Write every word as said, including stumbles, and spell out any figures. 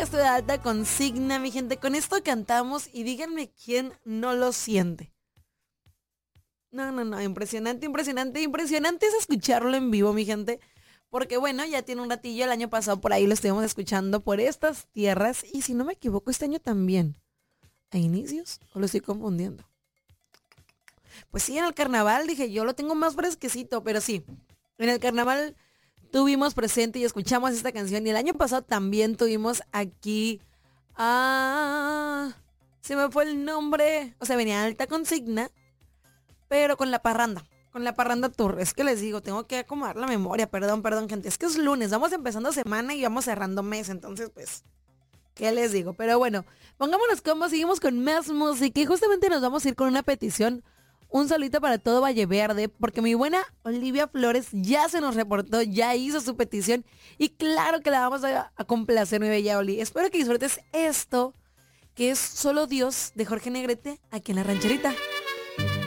esto de alta consigna, mi gente. Con esto cantamos y díganme quién no lo siente. No, no, no, impresionante, impresionante, impresionante es escucharlo en vivo, mi gente. Porque bueno, ya tiene un ratillo, el año pasado por ahí lo estuvimos escuchando por estas tierras. Y si no me equivoco, este año también. ¿A inicios? ¿O lo estoy confundiendo? Pues sí, en el carnaval, dije, yo lo tengo más fresquecito, pero sí. En el carnaval tuvimos presente y escuchamos esta canción. Y el año pasado también tuvimos aquí... Ah, se me fue el nombre. O sea, venía alta consigna, pero con la parranda. Con la parranda tour. Es que les digo, tengo que acomodar la memoria. Perdón, perdón, gente. Es que es lunes. Vamos empezando semana y vamos cerrando mes. Entonces, pues, ¿qué les digo? Pero bueno, pongámonos cómodos. Seguimos con más música. Y justamente nos vamos a ir con una petición. Un saludito para todo Valle Verde, porque mi buena Olivia Flores ya se nos reportó, ya hizo su petición y claro que la vamos a, a complacer, mi bella Oli. Espero que disfrutes esto, que es Solo Dios de Jorge Negrete, aquí en La Rancherita.